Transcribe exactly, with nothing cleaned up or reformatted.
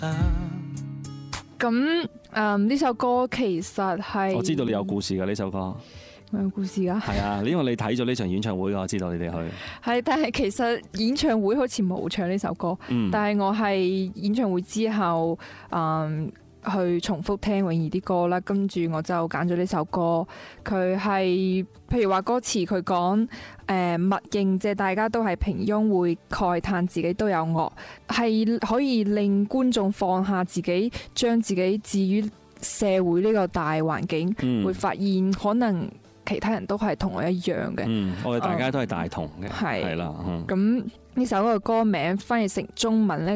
咁誒呢首歌其實係我知道你有故事㗎呢首歌。 有故事㗎。 係啊，因為你睇咗呢場演唱會，我知道你哋去。 係，但係其實演唱會好似冇唱呢首歌， 嗯、 但係我係演唱會之後，嗯，去重複聽泳兒啲歌啦，跟住我就揀咗呢首歌。佢係譬如話歌詞佢講誒默認即係大家都係平庸，會慨嘆自己都有惡，係可以令觀眾放下自己，將自己置於社會呢個大環境， 嗯、 會發現可能其他人都係同我一樣嘅。 嗯，我哋大家都係大同嘅，係啦。 咁呢首歌嘅歌名翻譯成中文咧，